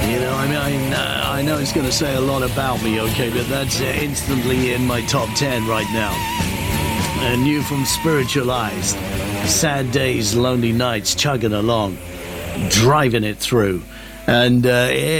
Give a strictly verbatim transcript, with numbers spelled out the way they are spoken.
You know, I mean, I, uh, I know it's going to say a lot about me, okay, but that's uh, instantly in my top ten right now. And new from Spiritualized. Sad days, lonely nights, chugging along, driving it through. And uh,